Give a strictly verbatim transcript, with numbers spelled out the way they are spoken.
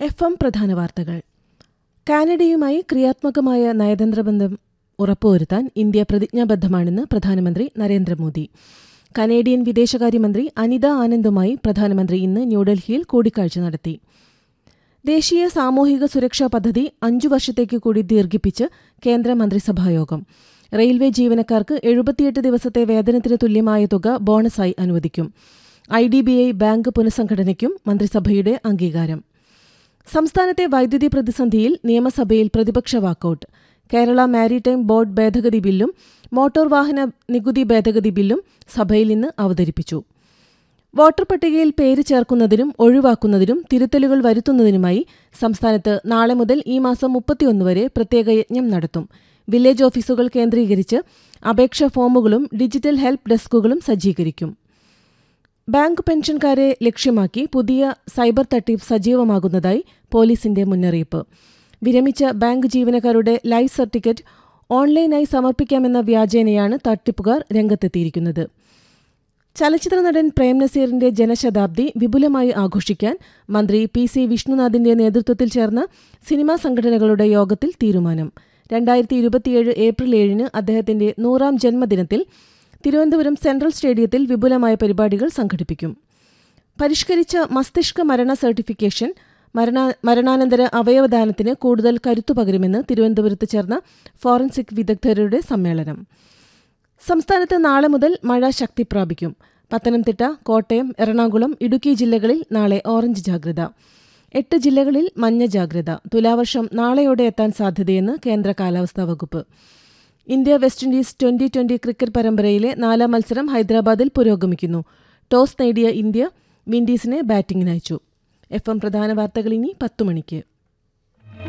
F M പ്രധാന വാർത്തകൾ. കാനഡയുമായി ക്രിയാത്മകമായ നയതന്ത്രബന്ധം ഉറപ്പുവരുത്താൻ ഇന്ത്യ പ്രതിജ്ഞാബദ്ധമാണെന്ന് പ്രധാനമന്ത്രി നരേന്ദ്രമോദി. കനേഡിയൻ വിദേശകാര്യമന്ത്രി അനിത ആനന്ദുമായി പ്രധാനമന്ത്രി ഇന്ന് ന്യൂഡൽഹിയിൽ കൂടിക്കാഴ്ച നടത്തി. ദേശീയ സാമൂഹിക സുരക്ഷാ പദ്ധതി അഞ്ചു വർഷത്തേക്ക് കൂടി ദീർഘിപ്പിച്ച് കേന്ദ്ര മന്ത്രിസഭായോഗം. റെയിൽവേ ജീവനക്കാർക്ക് എഴുപത്തിയെട്ട് ദിവസത്തെ വേതനത്തിന് തുല്യമായ തുക ബോണസായി അനുവദിക്കും. I D B I bank പുനഃസംഘടനയ്ക്കും മന്ത്രിസഭയുടെ അംഗീകാരം. സംസ്ഥാനത്തെ വൈദ്യുതി പ്രതിസന്ധിയിൽ നിയമസഭയിൽ പ്രതിപക്ഷ വാക്കൌട്ട്. കേരള മാരിടൈം ബോർഡ് ഭേദഗതി ബില്ലും മോട്ടോർ വാഹന നികുതി ഭേദഗതി ബില്ലും സഭയിൽ ഇന്ന് അവതരിപ്പിച്ചു. വോട്ടർ പട്ടികയിൽ പേര് ചേർക്കുന്നതിനും ഒഴിവാക്കുന്നതിനും തിരുത്തലുകൾ വരുത്തുന്നതിനുമായി സംസ്ഥാനത്ത് നാളെ മുതൽ ഈ മാസം മുപ്പത്തിയൊന്ന് വരെ പ്രത്യേക യജ്ഞം നടത്തും. വില്ലേജ് ഓഫീസുകൾ കേന്ദ്രീകരിച്ച് അപേക്ഷാ ഫോമുകളും ഡിജിറ്റൽ ഹെൽപ്പ് ഡെസ്കുകളും സജ്ജീകരിക്കും. ബാങ്ക് പെൻഷൻകാരെ ലക്ഷ്യമാക്കി പുതിയ സൈബർ തട്ടിപ്പ് സജീവമാകുന്നതായി പോലീസിന്റെ മുന്നറിയിപ്പ്. വിരമിച്ച ബാങ്ക് ജീവനക്കാരുടെ ലൈഫ് സർട്ടിഫിക്കറ്റ് ഓൺലൈനായി സമർപ്പിക്കാമെന്ന വ്യാജേനയാണ് തട്ടിപ്പുകാർ രംഗത്തെത്തിയിരിക്കുന്നത്. ചലച്ചിത്ര നടൻ പ്രേം നസീറിന്റെ ജനശതാബ്ദി വിപുലമായി ആഘോഷിക്കാൻ മന്ത്രി പി സി വിഷ്ണുനാഥിന്റെ നേതൃത്വത്തിൽ ചേർന്ന സിനിമാ സംഘടനകളുടെ യോഗത്തിൽ തീരുമാനം. രണ്ടായിരത്തി ഇരുപത്തിയേഴ് ഏപ്രിൽ ഏഴിന് അദ്ദേഹത്തിന്റെ നൂറാം ജന്മദിനത്തിൽ തിരുവനന്തപുരം സെൻട്രൽ സ്റ്റേഡിയത്തിൽ വിപുലമായ പരിപാടികൾ സംഘടിപ്പിക്കും. പരിഷ്കരിച്ച മസ്തിഷ്ക മരണ സർട്ടിഫിക്കേഷൻ മരണ മരണാനന്തര അവയവദാനത്തിന് കൂടുതൽ കരുത്തു പകരുമെന്ന് തിരുവനന്തപുരത്ത് ചേർന്ന ഫോറൻസിക് വിദഗ്ധരുടെ സമ്മേളനം. സംസ്ഥാനത്ത് നാളെ മുതൽ മഴ ശക്തി പ്രാപിക്കും. പത്തനംതിട്ട, കോട്ടയം, എറണാകുളം, ഇടുക്കി ജില്ലകളിൽ നാളെ ഓറഞ്ച് ജാഗ്രത. എട്ട് ജില്ലകളിൽ മഞ്ഞ ജാഗ്രത. തുലാവർഷം നാളെയോടെ എത്താൻ സാധ്യതയെന്ന് കേന്ദ്ര കാലാവസ്ഥാ വകുപ്പ്. India west Indies twenty twenty cricket പരമ്പരയിലെ നാലാം മത്സരം ഹൈദരാബാദിൽ പുരോഗമിക്കുന്നു. ടോസ് നേടിയ ഇന്ത്യ വിൻഡീസിനെ ബാറ്റിംഗിനയച്ചു. എഫ് എം പ്രധാന വാർത്തകൾ ഇനി പത്തു മണിക്ക്.